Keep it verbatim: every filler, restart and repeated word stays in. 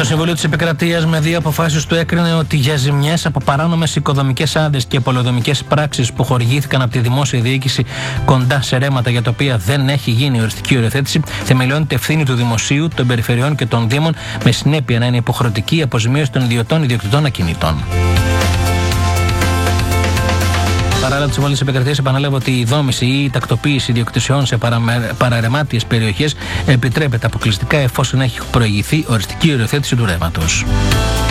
Συμβούλιο της Επικρατείας με δύο αποφάσεις του έκρινε ότι για ζημιές από παράνομες οικοδομικές άδειες και πολεοδομικές πράξεις που χορηγήθηκαν από τη δημόσια διοίκηση κοντά σε ρέματα για τα οποία δεν έχει γίνει οριστική οριοθέτηση, θεμελιώνεται ευθύνη του δημοσίου, των περιφερειών και των δήμων, με συνέπεια να είναι υποχρεωτική η αποζημίωση των ιδιωτών ιδιοκτητών ακινήτων. Παράλληλα, το Συμβούλιο της Επικρατείας επανέλαβε ότι η δόμηση ή η τακτοποίηση ιδιοκτησιών σε παραρεμάτιες περιοχές επιτρέπεται αποκλειστικά εφόσον έχει προηγηθεί οριστική οριοθέτηση του ρέματος.